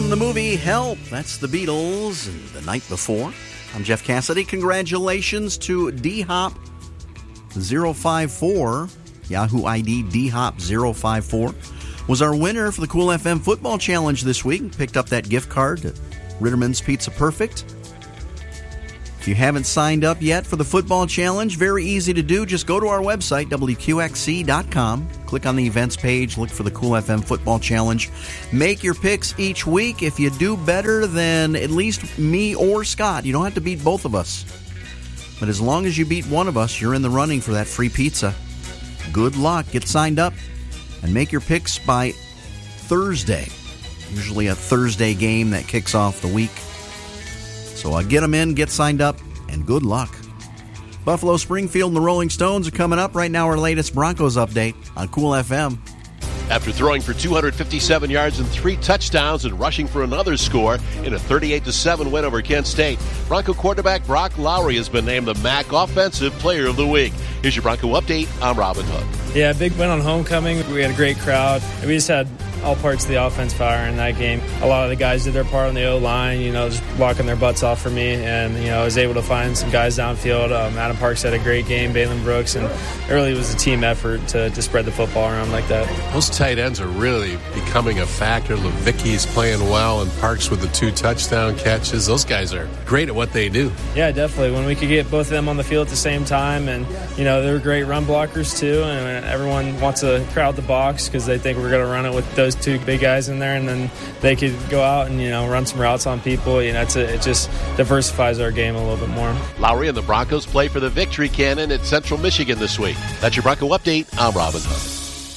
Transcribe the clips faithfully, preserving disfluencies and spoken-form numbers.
From the movie Help, that's the Beatles and The Night Before. I'm Jeff Cassidy. Congratulations to D Hop zero five four, Yahoo I D D Hop zero five four, was our winner for the Cool F M Football Challenge this week. Picked up that gift card at Ritterman's Pizza Perfect. If you haven't signed up yet for the Football Challenge, very easy to do. Just go to our website, W Q X C dot com. Click on the events page. Look for the Cool F M Football Challenge. Make your picks each week. If you do better than at least me or Scott, you don't have to beat both of us. But as long as you beat one of us, you're in the running for that free pizza. Good luck. Get signed up and make your picks by Thursday. Usually a Thursday game that kicks off the week. So uh, get them in, get signed up, and good luck. Buffalo, Springfield, and the Rolling Stones are coming up. Right now, our latest Broncos update on Cool F M. After throwing for two hundred fifty-seven yards and three touchdowns and rushing for another score in a thirty-eight to seven win over Kent State, Bronco quarterback Brock Lowry has been named the M A C Offensive Player of the Week. Here's your Bronco update. I'm Robin Hood. Yeah, big win on homecoming. We had a great crowd. We just had all parts of the offense firing in that game. A lot of the guys did their part on the O-line, you know, just blocking their butts off for me. And, you know, I was able to find some guys downfield. Um, Adam Parks had a great game, Balin Brooks, and it really was a team effort to, to spread the football around like that. Those tight ends are really becoming a factor. Levicki's playing well, and Parks with the two touchdown catches. Those guys are great at what they do. Yeah, definitely. When we could get both of them on the field at the same time, and, you know, they were great run blockers too, and everyone wants to crowd the box because they think we're going to run it with those two big guys in there, and then they could go out and, you know, run some routes on people. You know, it's a, it just diversifies our game a little bit more. Lowry and the Broncos play for the Victory Cannon at Central Michigan this week. That's your Bronco update. I'm Robin Hood.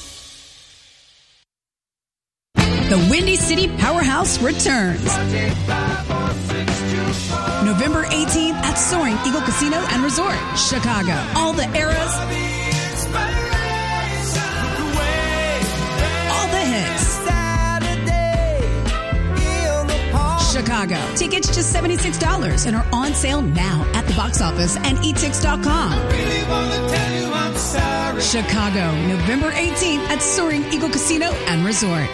The Windy City Powerhouse returns November eighteenth at Soaring Eagle Casino and Resort, Chicago. All the eras, all the hits. Chicago. Tickets just seventy-six dollars and are on sale now at the box office and e tix dot com. Chicago, November eighteenth at Soaring Eagle Casino and Resort.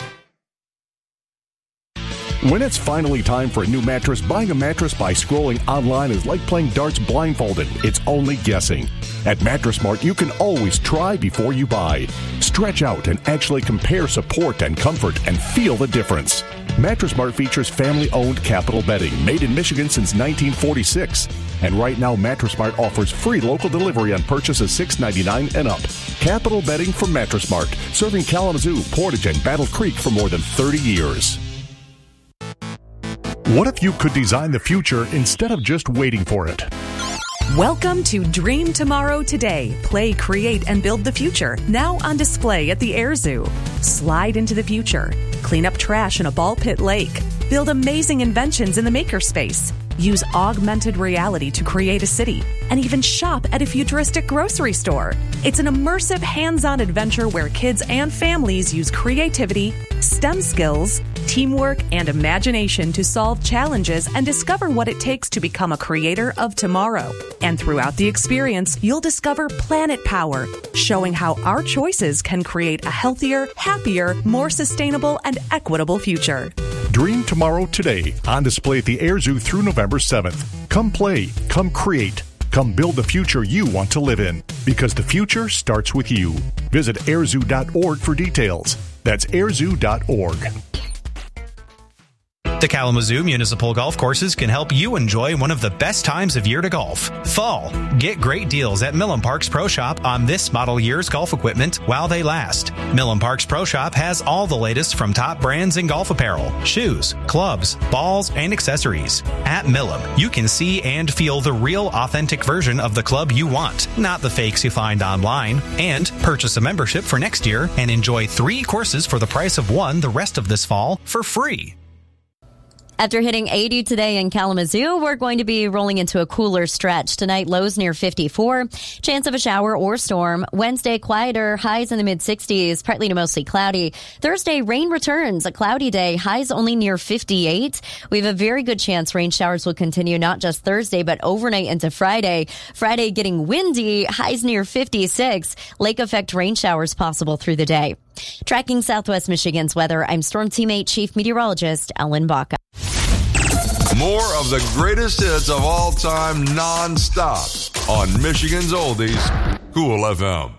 When it's finally time for a new mattress, buying a mattress by scrolling online is like playing darts blindfolded. It's only guessing. At Mattress Mart, you can always try before you buy. Stretch out and actually compare support and comfort and feel the difference. Mattress Mart features family-owned Capital Bedding, made in Michigan since nineteen forty-six. And right now, Mattress Mart offers free local delivery on purchases six ninety-nine and up. Capital Bedding from Mattress Mart, serving Kalamazoo, Portage, and Battle Creek for more than thirty years. What if you could design the future instead of just waiting for it? Welcome to Dream Tomorrow Today. Play, create, and build the future. Now on display at the Air Zoo. Slide into the future. Clean up trash in a ball pit lake. Build amazing inventions in the makerspace. Use augmented reality to create a city. And even shop at a futuristic grocery store. It's an immersive, hands-on adventure where kids and families use creativity, STEM skills, teamwork, and imagination to solve challenges and discover what it takes to become a creator of tomorrow. And throughout the experience, you'll discover Planet Power, showing how our choices can create a healthier, happier, more sustainable, and equitable future. Dream Tomorrow Today, on display at the Air Zoo through November seventh. Come play, come create, come build the future you want to live in, because the future starts with you. Visit air zoo dot org for details. That's air zoo dot org. The Kalamazoo Municipal Golf Courses can help you enjoy one of the best times of year to golf, fall. Get great deals at Millen Parks Pro Shop on this model year's golf equipment while they last. Millen Parks Pro Shop has all the latest from top brands in golf apparel, shoes, clubs, balls, and accessories. At Millen, you can see and feel the real authentic version of the club you want, not the fakes you find online. And purchase a membership for next year and enjoy three courses for the price of one the rest of this fall for free. After hitting eighty today in Kalamazoo, we're going to be rolling into a cooler stretch. Tonight, lows near fifty-four. Chance of a shower or storm. Wednesday, quieter. Highs in the mid-sixties. Partly to mostly cloudy. Thursday, rain returns. A cloudy day. Highs only near fifty-eight. We have a very good chance rain showers will continue not just Thursday, but overnight into Friday. Friday getting windy. Highs near fifty-six. Lake effect rain showers possible through the day. Tracking Southwest Michigan's weather, I'm Storm Teammate Chief Meteorologist Ellen Baca. More of the greatest hits of all time non-stop on Michigan's Oldies, Cool F M.